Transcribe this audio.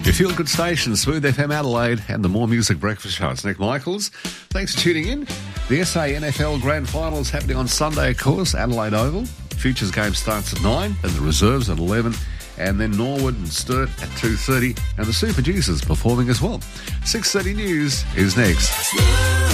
Your feel-good station, Smooth FM Adelaide and the More Music Breakfast Show. It's Nick Michaels. Thanks for tuning in. The SA NFL Grand Final is happening on Sunday, of course, Adelaide Oval. Futures game starts at 9 and the reserves at 11. And then Norwood and Sturt at 2:30. And the Super Juicers performing as well. 6:30 News is next.